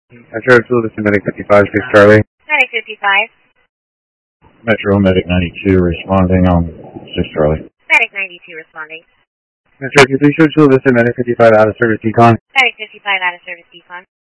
Metro 2, this is Medic 55, 6 Charlie. Medic 55. Metro Medic 92 responding on 6 Charlie. Medic 92 responding. Metro 2, this is Medic 55 out of service decon. Medic 55 out of service decon.